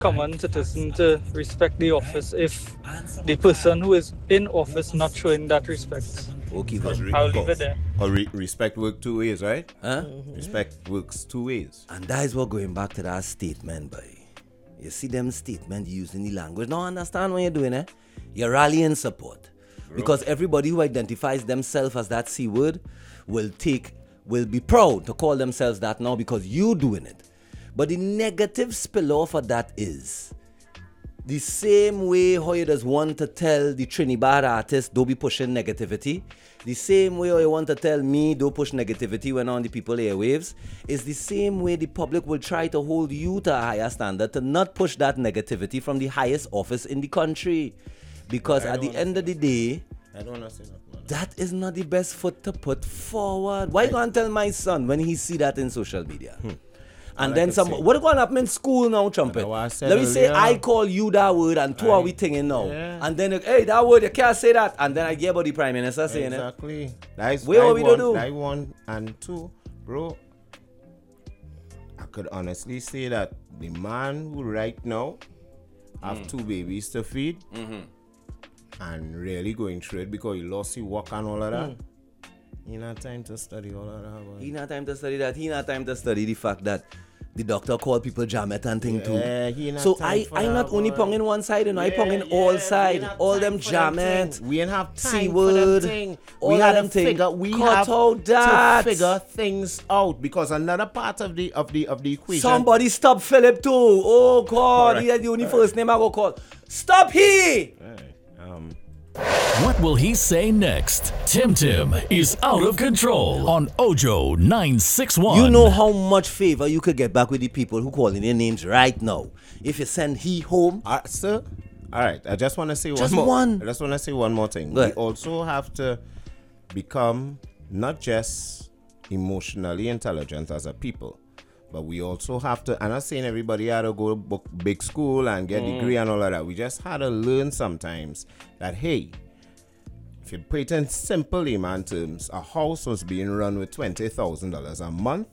common citizen to respect the office if the person who is in office not showing that respect. Okay, I'll leave it there. Respect work two ways, right? huh? Respect works two ways. And that is what going back to that statement, boy. You see them statement using the language. Now understand what you're doing, eh? You're rallying support. Because everybody who identifies themselves as that C word will be proud to call themselves that now because you doing it. But the negative spillover of that is the same way how you just want to tell the Trinidad artist don't be pushing negativity. The same way how you want to tell me don't push negativity when on the people airwaves is the same way the public will try to hold you to a higher standard to not push that negativity from the highest office in the country. Because at the end of the day, I don't want to say nothing. that is not the best foot to put forward. Why you gonna tell my son when he see that in social media? And then what going to happen in school now, Trumpet? Let me say I call you that word and two are we thinking now. Yeah. And then, hey, that word, you can't say that. And then I hear about the Prime Minister saying it. Exactly. That's What we do? I one and two, bro. I could honestly say that the man who right now have two babies to feed and really going through it because he lost his work and all of that. He not time to study all of that. Boy. He not time to study that. He not time to study the fact that the doctor called people Jamet and thing too. He not So time I for not that, only boy. ponging one side, I Yeah, ponging yeah, all we side. not All time them for them Jamet. thing. We ain't have time C-word, for them thing. all We of had them to thing. figure. We Cut have out that. to figure things out because another part of the equation. Somebody stop Philip too. Oh God, Alright. he had the only first name I go call. Stop he! What will he say next? Tim Tim is out of control on Ojo 961. You know how much favor you could get back with the people who calling their names right now if you send he home. Sir. All right. I just want to say Just one more. one. I just want to say one more thing. Go We ahead. also have to become not just emotionally intelligent as a people, but we also have to. I'm not saying everybody had to go to big school and get degree and all of that. We just had to learn sometimes that hey, if you put it in simple layman terms, a house was being run with $20,000 a month,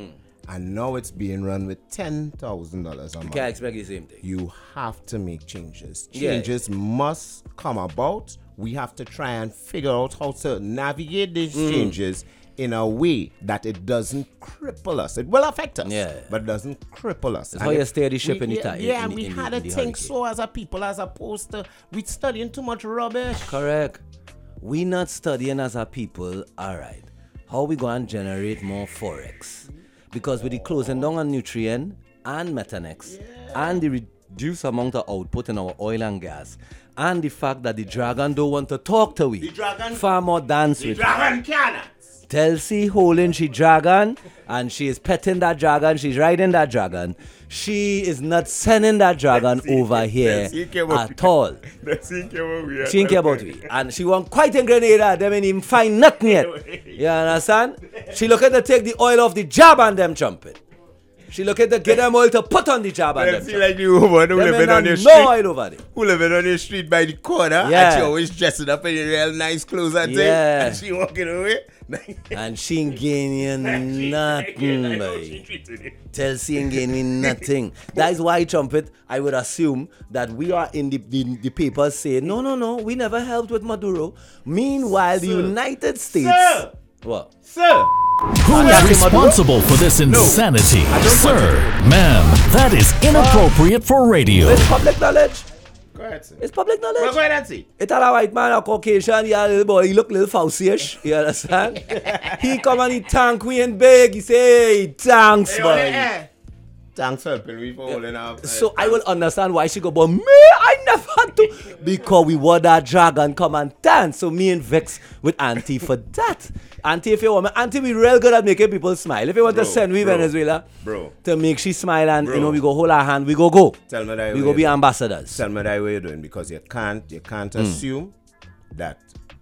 and now it's being run with $10,000 a month. Can't expect the same thing. You have to make changes. Yeah. Changes must come about. We have to try and figure out how to navigate these changes in a way that it doesn't cripple us. It will affect us, Yeah. but it doesn't cripple us. That's how you steer the ship in the yeah, tide. Yeah, in the- we in the- had in to the think hurricane. so as a people, as opposed to we studying too much rubbish. Correct. We not studying as a people, alright. How we going to generate more forex? Because with the closing down on nutrient and Methanex and the reduced amount of output in our oil and gas and the fact that the dragon don't want to talk to we. The dragon- far more dance with. Dragon cannot. Telsi holding she dragon and she is petting that dragon, she's riding that dragon. She is not sending that dragon over here at all. She ain't care about we. And she want quite in Grenada, them ain't even find nothing yet. You understand? She looking to take the oil off the job and them trumpet. She looking to get them oil to put on the job and them See trumpet. like the woman who Them living ain't on the no street. oil over there. Who living on the street by the corner, Yeah. and she always dressing up in real nice clothes and thing, Yeah. and she walking away. And she ain't gaining nothing, boy. Telsi ain't gaining nothing. That is why, Trumpet, I would assume that we are in the papers saying, no, we never helped with Maduro. Meanwhile, the United States... Sir. What? Sir, Who is responsible for this insanity? Sir, ma'am, that is inappropriate for radio. It's public knowledge. go ahead, sir. It's public Well, knowledge. go ahead and see. It's all a white man, a Caucasian, he a little boy, he look little Fauci-ish, you understand? He come and he thank we and beg, he say, hey, thanks, boy. Thanks for helping me for holding up. So I will understand why she go, but me, I never had to. Because we want that dragon come and dance. So me and Vex with Auntie for that. Auntie, if you want me, Auntie, we real good at making people smile. If you want to send me Venezuela to make she smile and, you know, we go hold her hand, we go. Tell me that We go be ambassadors. Tell me that what you're doing because you can't assume that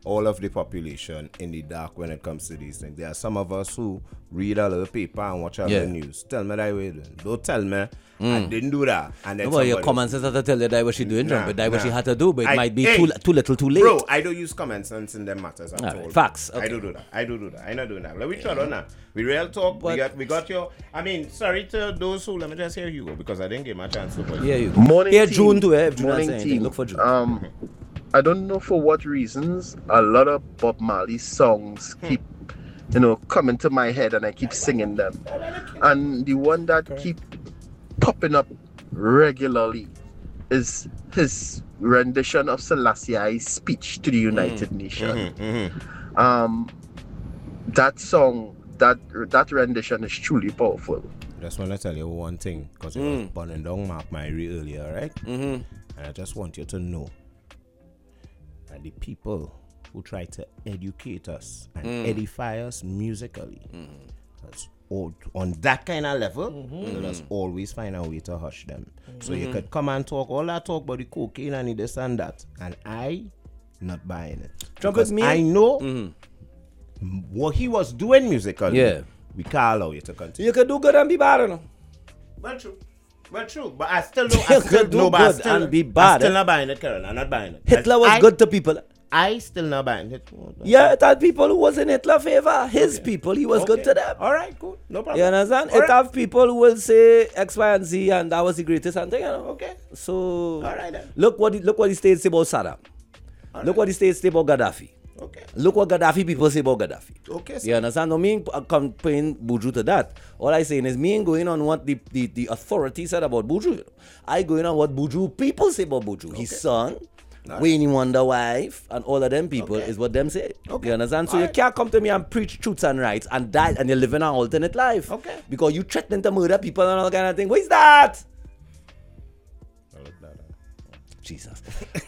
all of the population in the dark when it comes to these things. There are some of us who read a little paper and watch a little news. Tell me that way. Don't tell me I didn't do that. And then No, your common sense has to tell you that what she doing, Nah, but that what she nah. had to do, but it might be Hey, too little, too late. Bro, I don't use common sense in them matters at Alright, all. facts, I okay. do that. I do that. I not doing that. Let me try on that. We real talk. But- we got your. I mean, sorry to those who. Let me just hear Hugo because I didn't get my chance to. Yeah, you. Morning Here team. June too, if June Morning has anything, team. look for June. I don't know for what reasons a lot of Bob Marley songs keep, coming to my head and I keep singing them. And the one that keep popping up regularly is his rendition of Selassie's speech to the United Nations. That song, that rendition is truly powerful. Just want to tell you one thing because you was burning down Mark Myrie earlier, right? And I just want you to know that the people who try to educate us and edify us musically, that's all, on that kind of level, you just always find a way to hush them. So you could come and talk all that talk about the cocaine and the this and that, and I not buying it. Trumpet Because me? I know what he was doing musically. Yeah. We can't allow you to continue. You can do good and be bad, you know. But true. But I still know. You could do good and be bad, I'm still eh? not buying it, Karen. I'm not buying it. Hitler was good to people. I still not buying it. Yeah, it had people who was in Hitler favor. His people, he was good to them. All right, cool. No problem. You understand? All It right. have people who will say X, Y, and Z, and that was the greatest and thing, you know. Okay. So All right then. look what the states say about Saddam. Look what the states say about Gaddafi. Okay. Look what Gaddafi people say about Gaddafi. Okay, sir. You understand? No, me ain't comparing Buju to that. All I saying is me ain't going on what the authority said about Buju. You know? I going on what Buju people say about Buju. His son, Wayne Wonder wife, and all of them people is what them say. Okay. You understand? So All you right. can't come to me and preach truths and rights and die and you're living an alternate life. Okay. Because you threatening to murder people and all kind of thing. What is that? Jesus.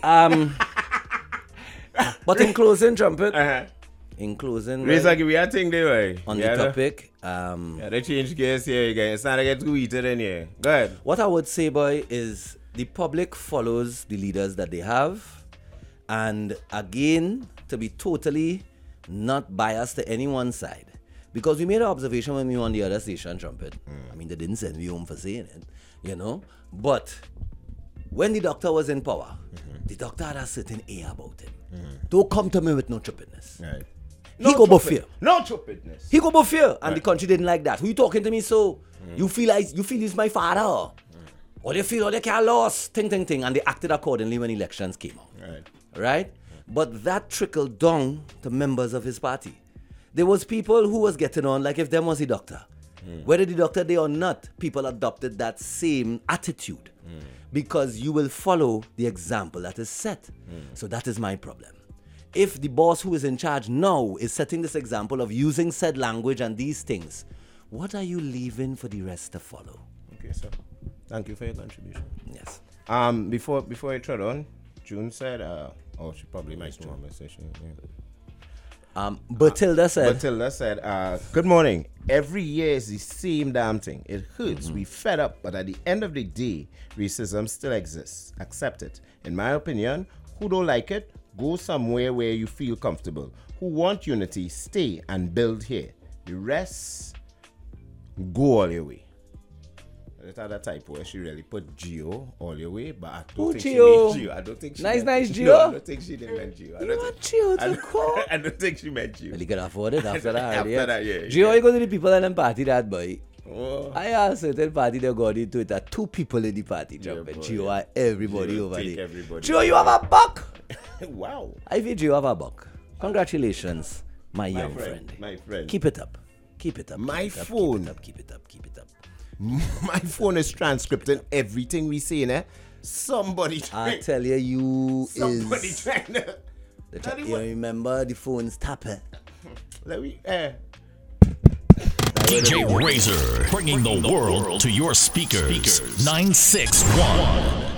But in closing, Trumpet, in closing, Razor, give me a thing there, way. on the topic, Yeah, they change gears here again. It's not to get too heated in here. Go ahead. what I would say, boy, is the public follows the leaders that they have. And again, to be totally not biased to any one side. Because we made an observation when we were on the other station, Trumpet. I mean, they didn't send me home for saying it, you know. But when the doctor was in power, the doctor had a certain air about him. Don't come to me with no stupidness. Right. He go about fear. No stupidness. He go about fear, and the country didn't like that. Who you talking to me so? You feel he's my father, or they feel they can't lose, ting, and they acted accordingly when elections came out, Right. right? But that trickled down to members of his party. There was people who was getting on like if them was the doctor. Whether the doctor there or not, people adopted that same attitude because you will follow the example that is set. So that is my problem. If the boss who is in charge now is setting this example of using said language and these things, what are you leaving for the rest to follow? Okay, sir. Thank you for your contribution. Yes. Before I tread on, June said, she probably might know my session. Yeah. Batilda said, Matilda said, good morning. Every year is the same damn thing. It hurts. We fed up, but at the end of the day, racism still exists. Accept it. In my opinion, who don't like it, go somewhere where you feel comfortable. Who want unity, stay and build here. The rest, go all your way. That's that type where she really put Geo all your way, but I don't think Gio? she meant Geo. I don't think she Nice, meant nice No, Gio? I don't think she didn't meant Geo. I You don't want think- Gio I to don't- call? I don't think she meant Geo. Well, you can afford it after that. After that, yeah, Gio, yeah. you go to the people in the party that boy. Oh. I asked certain party they got into it. There are two people in the party, Yeah, Trumpet. boy, Gio yeah. and everybody Gio over take there. everybody. Gio, you have a buck. Wow. I feel Gio have a buck. Congratulations, my young friend. My friend. Keep it up. Keep it up. My keep it up, phone. Keep it up. Keep it up. My phone is transcripting everything we say, eh? Somebody I trying, tell you somebody is. trying to. You remember the phone's tapper. Let me, DJ Razor, bringing the world to your speakers. 961.